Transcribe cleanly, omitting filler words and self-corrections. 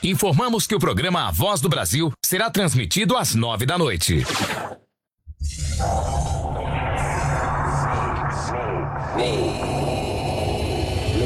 Informamos que o programa A Voz do Brasil será transmitido às 9 da noite. Hey.